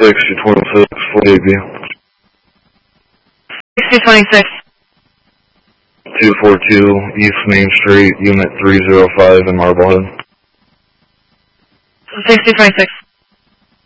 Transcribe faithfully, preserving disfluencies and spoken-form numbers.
sixty twenty-six, forty-eight B. sixty twenty-six. two forty-two East Main Street, Unit three oh five in Marblehead. sixty twenty-six.